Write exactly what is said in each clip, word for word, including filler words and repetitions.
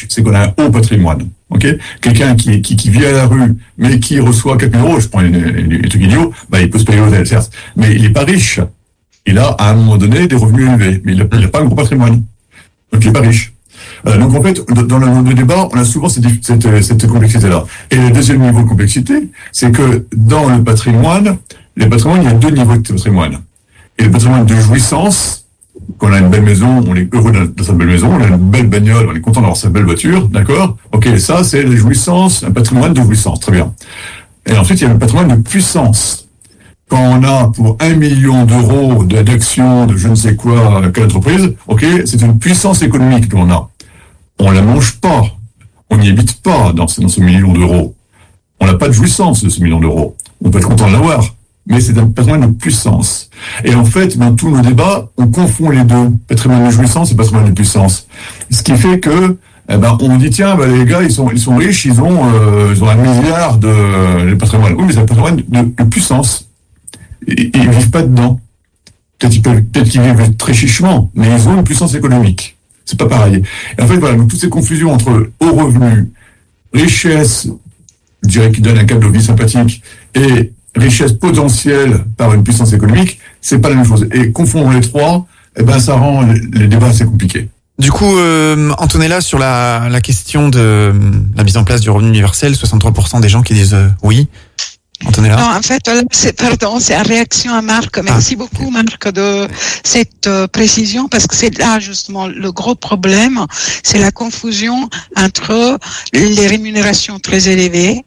c'est qu'on a un haut patrimoine. Ok, quelqu'un qui, qui qui vit à la rue, mais qui reçoit quelques euros, je prends un truc idiot, bah il peut se payer l'hôtel, certes, mais il est pas riche. Il a à un moment donné des revenus élevés, mais il n'a pas un gros patrimoine, donc il est pas riche. Euh, donc en fait, dans le, le débat, on a souvent cette, cette, cette complexité-là. Et le deuxième niveau de complexité, c'est que dans le patrimoine, les patrimoines, il y a deux niveaux de patrimoine. Et le patrimoine de jouissance, quand on a une belle maison, on est heureux dans sa belle maison, on a une belle bagnole, on est content d'avoir sa belle voiture, d'accord? Ok, ça c'est les jouissances, un patrimoine de jouissance, très bien. Et ensuite, il y a le patrimoine de puissance. Quand on a pour un million d'euros d'actions de je ne sais quoi, quelle entreprise, ok, c'est une puissance économique qu'on a. On la mange pas, on n'y habite pas dans ce, dans ce million d'euros. On n'a pas de jouissance de ce million d'euros. On peut être content de l'avoir, mais c'est un patrimoine de puissance. Et en fait, dans tous nos débats, on confond les deux, patrimoine de jouissance et patrimoine de puissance. Ce qui fait que, eh ben, on dit tiens, ben, les gars, ils sont, ils sont riches, ils ont, euh, ils ont un milliard de, de patrimoine. Oui, mais c'est un patrimoine de, de puissance. Ils, ils vivent pas dedans. Peut-être qu'ils peuvent, peut-être qu'ils vivent très chichement, mais ils ont une puissance économique. C'est pas pareil. Et en fait, voilà, donc toutes ces confusions entre haut revenu, richesse, je dirais qui donne un cadre de vie sympathique, et richesse potentielle par une puissance économique, c'est pas la même chose. Et confondre les trois, eh ben, ça rend les, les débats assez compliqués. Du coup, euh, Antonella, sur la, la question de la mise en place du revenu universel, soixante-trois pour cent des gens qui disent euh, oui. Antonella? Non, en fait, c'est, pardon, c'est en réaction à Marc. Merci ah, beaucoup, okay. Marc, de cette euh, précision, parce que c'est là, justement, le gros problème, c'est la confusion entre les rémunérations très élevées,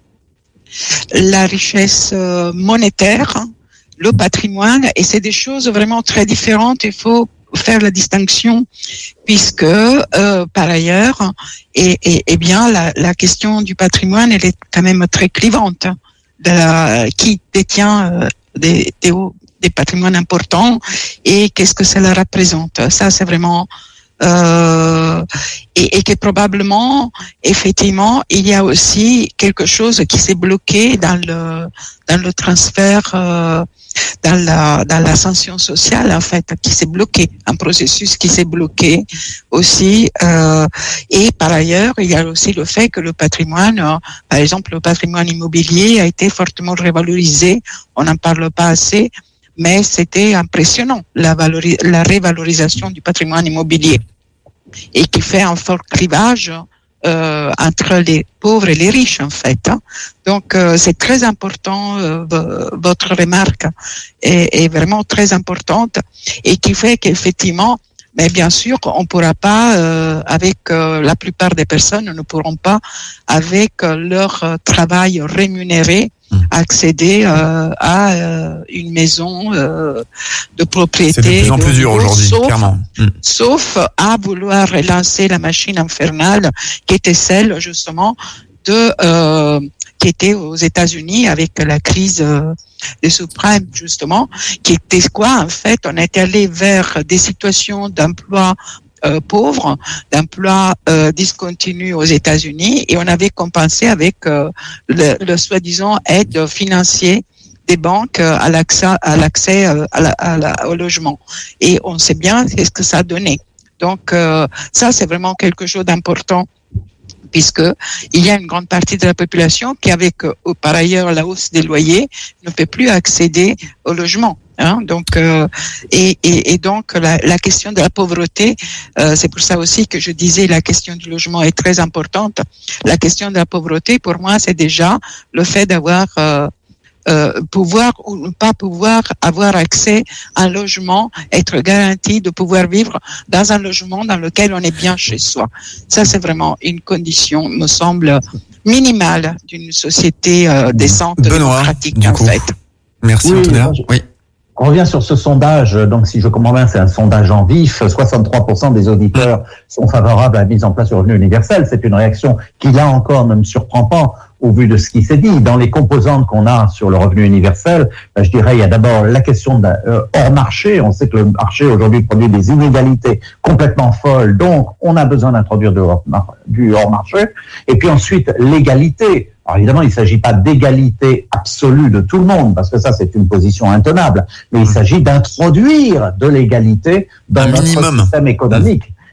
la richesse euh, monétaire, le patrimoine, et c'est des choses vraiment très différentes. Il faut faire la distinction, puisque euh, par ailleurs, et, et, et bien, la, la question du patrimoine, elle est quand même très clivante. De la, qui détient euh, des, des, des patrimoines importants et qu'est-ce que cela représente. Ça, c'est vraiment... Euh, et, et que probablement, effectivement, il y a aussi quelque chose qui s'est bloqué dans le dans le transfert, euh, dans la dans l'ascension sociale, en fait, qui s'est bloqué, un processus qui s'est bloqué aussi. Euh, et par ailleurs, il y a aussi le fait que le patrimoine, euh, par exemple, le patrimoine immobilier a été fortement révalorisé. On n'en parle pas assez, mais c'était impressionnant la valori- la révalorisation du patrimoine immobilier, et qui fait un fort clivage euh, entre les pauvres et les riches, en fait. Hein. Donc, euh, c'est très important, euh, v- votre remarque est, est vraiment très importante, et qui fait qu'effectivement, mais bien sûr, on ne pourra pas, euh, avec euh, la plupart des personnes, ne pourront pas, avec euh, leur euh, travail rémunéré, accéder euh, à euh, une maison euh, de propriété. C'est de plus en plus dur aujourd'hui, sauf, clairement. Mm. Sauf à vouloir relancer la machine infernale qui était celle, justement, de euh, qui était aux États-Unis avec la crise euh, des subprimes, justement, qui était quoi, en fait, on est allé vers des situations d'emploi Euh, pauvres, d'emploi euh, discontinu aux États-Unis, et on avait compensé avec euh, le, le soi-disant aide financier des banques euh, à l'accès, à l'accès euh, à la, à la, au logement. Et on sait bien ce que ça a donné. Donc euh, ça, c'est vraiment quelque chose d'important, puisque il y a une grande partie de la population qui, avec euh, par ailleurs la hausse des loyers, ne peut plus accéder au logement. Hein, donc euh, et, et, et donc la, la question de la pauvreté, euh, c'est pour ça aussi que je disais la question du logement est très importante. La question de la pauvreté, pour moi, c'est déjà le fait d'avoir euh, euh, pouvoir ou ne pas pouvoir avoir accès à un logement, être garanti de pouvoir vivre dans un logement dans lequel on est bien chez soi. Ça, c'est vraiment une condition, me semble, minimale d'une société euh, décente, Benoît, démocratique, du en coup. fait. Merci, oui, Antonella. Oui. On revient sur ce sondage. Donc, si je comprends bien, c'est un sondage en vif. soixante-trois pour cent des auditeurs sont favorables à la mise en place du revenu universel. C'est une réaction qui, là encore, ne me surprend pas au vu de ce qui s'est dit. Dans les composantes qu'on a sur le revenu universel, ben, je dirais, il y a d'abord la question de euh, hors marché. On sait que le marché, aujourd'hui, produit des inégalités complètement folles. Donc, on a besoin d'introduire du hors, du hors marché. Et puis ensuite, l'égalité. Alors évidemment, il ne s'agit pas d'égalité absolue de tout le monde, parce que ça, c'est une position intenable, mais il s'agit d'introduire de l'égalité dans un notre minimum. système économique.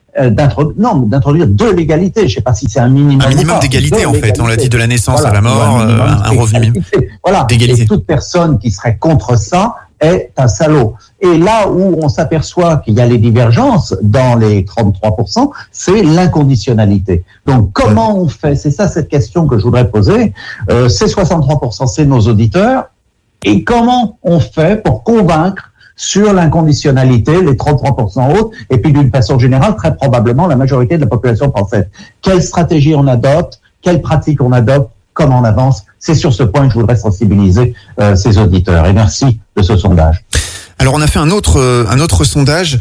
euh, d'introduire, non, d'introduire de l'égalité. Je sais pas si c'est un minimum. Un minimum d'égalité, en fait. On l'a dit, de la naissance voilà, à la mort, un, euh, un revenu voilà. d'égalité. Et toute personne qui serait contre ça est un salaud. Et là où on s'aperçoit qu'il y a les divergences dans les trente-trois pour cent, c'est l'inconditionnalité. Donc, comment on fait? C'est ça cette question que je voudrais poser. Euh, ces soixante-trois pour cent, c'est nos auditeurs. Et comment on fait pour convaincre sur l'inconditionnalité, les trente-trois pour cent autres, et puis d'une façon générale, très probablement la majorité de la population française. Quelle stratégie on adopte, quelle pratique on adopte, comment on avance? C'est sur ce point que je voudrais sensibiliser euh, ces auditeurs. Et merci de ce sondage. Alors on a fait un autre un autre sondage.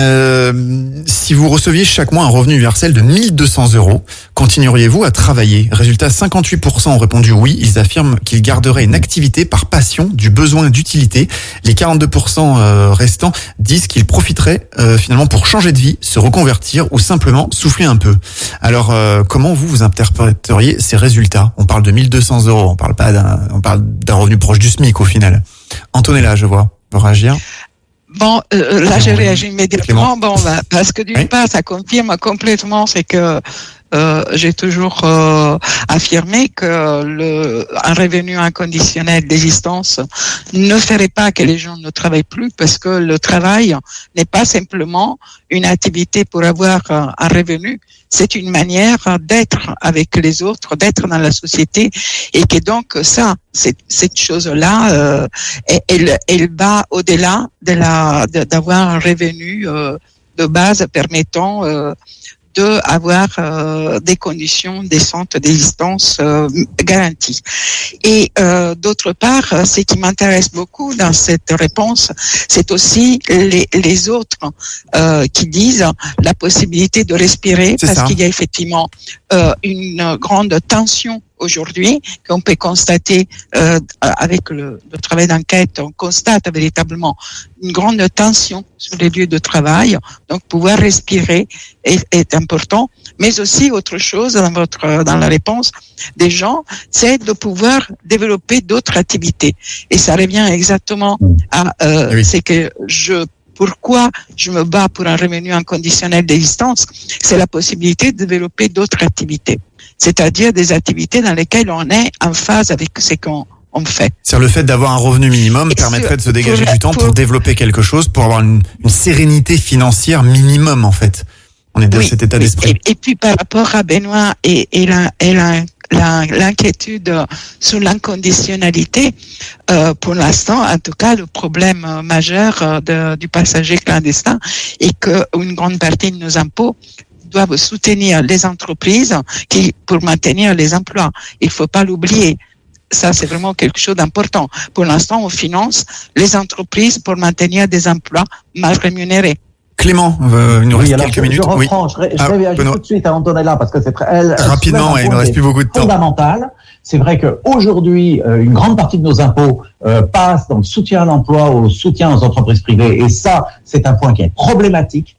Euh, si vous receviez chaque mois un revenu universel de mille deux cents euros, continueriez-vous à travailler? Résultat, cinquante-huit pour cent ont répondu oui. Ils affirment qu'ils garderaient une activité par passion, du besoin d'utilité. Les quarante-deux pour cent restants disent qu'ils profiteraient euh, finalement pour changer de vie, se reconvertir ou simplement souffler un peu. Alors euh, comment vous vous interpréteriez ces résultats? On parle de mille deux cents euros, on parle pas d'un on parle d'un revenu proche du SMIC au final. Antonella, je vois. Réagir? Bon, euh, là, j'ai réagi immédiatement. Bon, bah, parce que d'une oui. part, ça confirme complètement, c'est que euh, j'ai toujours euh, affirmé que le un revenu inconditionnel d'existence ne ferait pas que les gens ne travaillent plus, parce que le travail n'est pas simplement une activité pour avoir un, un revenu. C'est une manière d'être avec les autres, d'être dans la société, et que donc ça, cette, cette chose-là, euh, elle, elle va au-delà de la, de, d'avoir un revenu euh, de base permettant euh, de avoir euh, des conditions décentes d'existence euh, garanties. Et euh, d'autre part, ce qui m'intéresse beaucoup dans cette réponse, c'est aussi les, les autres euh, qui disent la possibilité de respirer, c'est parce ça. Qu'il y a effectivement euh, une grande tension aujourd'hui, qu'on peut constater euh, avec le, le travail d'enquête, on constate véritablement une grande tension sur les lieux de travail. Donc, pouvoir respirer est, est important. Mais aussi, autre chose dans votre dans la réponse des gens, c'est de pouvoir développer d'autres activités. Et ça revient exactement à euh, oui. c'est que je Pourquoi je me bats pour un revenu inconditionnel d'existence, c'est la possibilité de développer d'autres activités. C'est-à-dire des activités dans lesquelles on est en phase avec ce qu'on on fait. C'est le fait d'avoir un revenu minimum et permettrait de se dégager pour, du temps pour, pour développer quelque chose, pour avoir une, une sérénité financière minimum en fait. On est dans oui, cet état oui. d'esprit. Et, et puis par rapport à Benoît et, et, la, et la, la, l'inquiétude sur l'inconditionnalité, euh, pour l'instant, en tout cas, le problème majeur de, du passager clandestin est qu'une grande partie de nos impôts doivent soutenir les entreprises qui, pour maintenir les emplois. Il ne faut pas l'oublier. Ça, c'est vraiment quelque chose d'important. Pour l'instant, on finance les entreprises pour maintenir des emplois mal rémunérés. Clément, euh, il nous reste oui, quelques je, minutes. Je reprends, oui. je, je ah, réagis tout de suite à Antonella parce que c'est très... Elle, Rapidement, elle, il ne reste plus beaucoup de temps. Fondamental. C'est vrai qu'aujourd'hui, euh, une grande partie de nos impôts euh, passe dans le soutien à l'emploi, au soutien aux entreprises privées. Et ça, c'est un point qui est problématique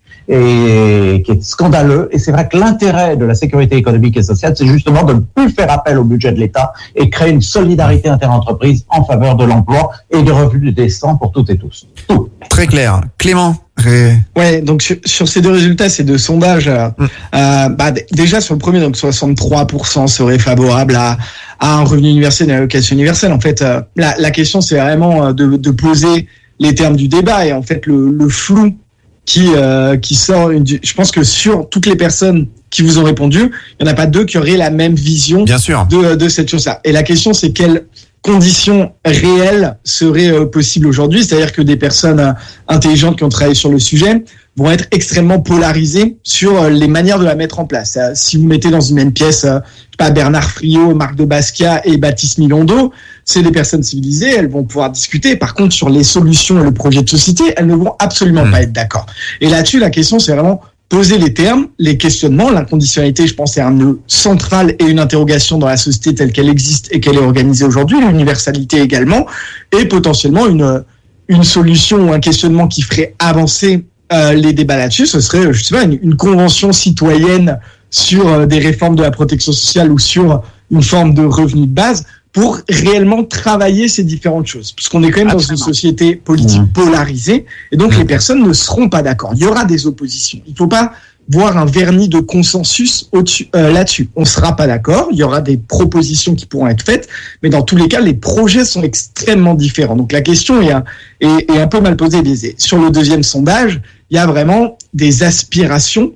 et qui est scandaleux. Et c'est vrai que l'intérêt de la sécurité économique et sociale, c'est justement de ne plus faire appel au budget de l'État et créer une solidarité interentreprises en faveur de l'emploi et de revenus décents pour toutes et tous. Tout. Très clair. Clément. Ré... Ouais, donc sur, sur ces deux résultats, ces deux sondages, euh, mm. euh, bah, d- déjà sur le premier, donc soixante-trois pour cent seraient favorables à, à un revenu universel, une allocation universelle. En fait, euh, la, la question, c'est vraiment de, de poser les termes du débat et en fait le, le flou qui euh, qui sort. Une, je pense que sur toutes les personnes qui vous ont répondu, il n'y en a pas deux qui auraient la même vision Bien sûr. de de cette chose-là. Et la question, c'est quelle conditions réelles seraient euh, possibles aujourd'hui, c'est-à-dire que des personnes euh, intelligentes qui ont travaillé sur le sujet vont être extrêmement polarisées sur euh, les manières de la mettre en place. Euh, si vous mettez dans une même pièce, euh, pas Bernard Friot, Marc de Basquiat et Baptiste Milondo, c'est des personnes civilisées, elles vont pouvoir discuter. Par contre, sur les solutions et le projet de société, elles ne vont absolument mmh. pas être d'accord. Et là-dessus, la question, c'est vraiment poser les termes, les questionnements, l'inconditionnalité, je pense, est un nœud central et une interrogation dans la société telle qu'elle existe et qu'elle est organisée aujourd'hui, l'universalité également, et potentiellement une, une solution ou un questionnement qui ferait avancer euh, les débats là-dessus, ce serait, je sais pas, une, une convention citoyenne sur euh, des réformes de la protection sociale ou sur une forme de revenu de base pour réellement travailler ces différentes choses. Parce qu'on est quand même Absolument. Dans une société politique mmh. polarisée, et donc mmh. les personnes ne seront pas d'accord. Il y aura des oppositions. Il ne faut pas voir un vernis de consensus au-dessus, euh, là-dessus. On ne sera pas d'accord, il y aura des propositions qui pourront être faites, mais dans tous les cas, les projets sont extrêmement différents. Donc la question est un, est, est un peu mal posée. Sur le deuxième sondage, il y a vraiment des aspirations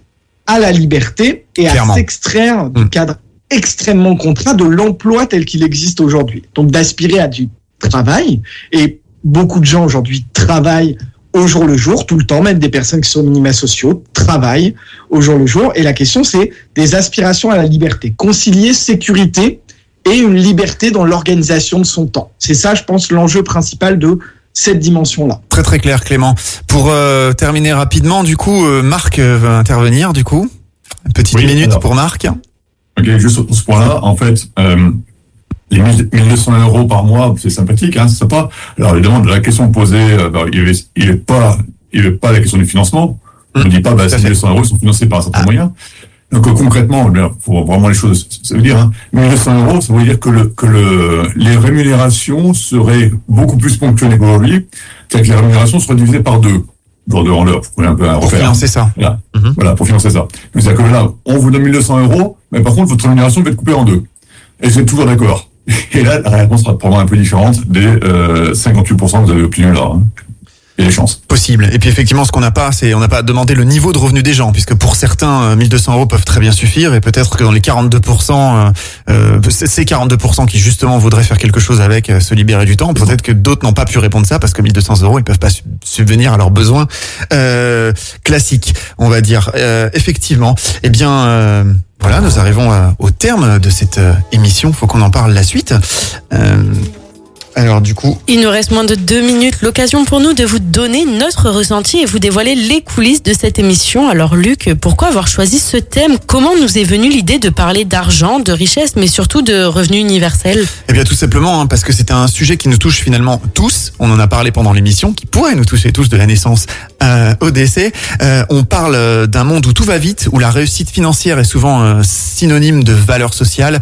à la liberté et Clairement. à s'extraire du mmh. cadre extrêmement contraint de l'emploi tel qu'il existe aujourd'hui. Donc d'aspirer à du travail, et beaucoup de gens aujourd'hui travaillent au jour le jour, tout le temps, même des personnes qui sont minima sociaux, travaillent au jour le jour. Et la question, c'est des aspirations à la liberté. Concilier sécurité et une liberté dans l'organisation de son temps. C'est ça, je pense, l'enjeu principal de cette dimension-là. Très très clair, Clément. Pour euh, terminer rapidement, du coup, euh, Marc euh, va intervenir, du coup. Une petite oui, minute alors, pour Marc. Ok, juste pour ce point-là, en fait... Euh, les mille deux cents euros par mois, c'est sympathique, hein, c'est sympa. Alors, évidemment, la question posée, euh, bah, il n'est il est pas, il est pas la question du financement. On ne mmh, dit pas, bah, ces mille deux cents euros sont financés par un certain ah. moyen. Donc, euh, concrètement, il faut vraiment les choses, ça veut dire, hein, mille deux cents euros, ça veut dire que le, que le, les rémunérations seraient beaucoup plus ponctuelles qu'aujourd'hui, c'est-à-dire que les rémunérations seraient divisées par deux. Jour de en l'heure, vous pouvez un peu un Pour refaire. financer ça. Voilà. Mmh. Voilà, pour financer ça. C'est-à-dire que là, on vous donne mille deux cents euros, mais par contre, votre rémunération va être coupée en deux. Et vous êtes toujours d'accord. Et là, la réponse sera probablement un peu différente des euh, cinquante-huit pour cent que vous avez obtenus là. Hein. Et les chances. Possible. Et puis effectivement, ce qu'on n'a pas, c'est on n'a pas demandé le niveau de revenu des gens, puisque pour certains, mille deux cents euros peuvent très bien suffire, et peut-être que dans les quarante-deux pour cent, euh, ces quarante-deux pour cent qui justement voudraient faire quelque chose avec, euh, se libérer du temps, peut-être que d'autres n'ont pas pu répondre ça, parce que mille deux cents euros, ils peuvent pas subvenir à leurs besoins euh, classiques, on va dire. Euh, effectivement. Eh bien. Euh, Voilà, nous arrivons au terme de cette émission. Faut qu'on en parle la suite. Euh, alors du coup... Il nous reste moins de deux minutes. L'occasion pour nous de vous donner notre ressenti et vous dévoiler les coulisses de cette émission. Alors Luc, pourquoi avoir choisi ce thème ? Comment nous est venue l'idée de parler d'argent, de richesse, mais surtout de revenu universel ? Eh bien tout simplement hein, parce que c'est un sujet qui nous touche finalement tous. On en a parlé pendant l'émission, qui pourrait nous toucher tous de la naissance euh, au décès. Euh, on parle d'un monde où tout va vite, où la réussite financière est souvent euh, synonyme de valeur sociale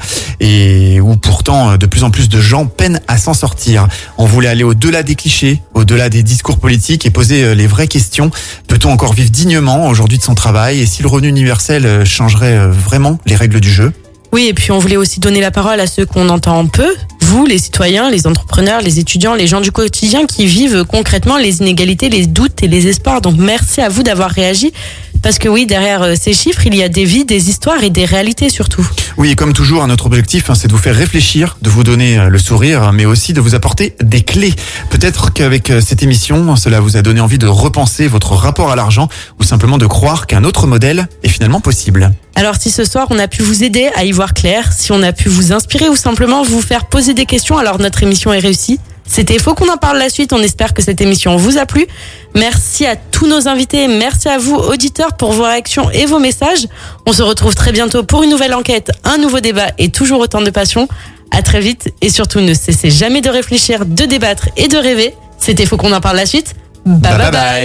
et où pourtant de plus en plus de gens peinent à s'en sortir. On voulait aller au-delà des clichés, au-delà des discours politiques et poser les vraies questions. Peut-on encore vivre dignement aujourd'hui de son travail ? Et si le revenu universel changerait vraiment les règles du jeu ? Oui, et puis on voulait aussi donner la parole à ceux qu'on entend peu, vous, les citoyens, les entrepreneurs, les étudiants, les gens du quotidien qui vivent concrètement les inégalités, les doutes et les espoirs. Donc merci à vous d'avoir réagi. Parce que oui, derrière ces chiffres, il y a des vies, des histoires et des réalités surtout. Oui, et comme toujours, notre objectif, c'est de vous faire réfléchir, de vous donner le sourire, mais aussi de vous apporter des clés. Peut-être qu'avec cette émission, cela vous a donné envie de repenser votre rapport à l'argent ou simplement de croire qu'un autre modèle est finalement possible. Alors si ce soir, on a pu vous aider à y voir clair, si on a pu vous inspirer ou simplement vous faire poser des questions, alors notre émission est réussie. C'était Faut qu'on en parle la suite. On espère que cette émission vous a plu. Merci à tous nos invités. Merci à vous, auditeurs, pour vos réactions et vos messages. On se retrouve très bientôt pour une nouvelle enquête, un nouveau débat et toujours autant de passion. À très vite et surtout ne cessez jamais de réfléchir, de débattre et de rêver. C'était Faut qu'on en parle la suite. Bye bye bye. bye.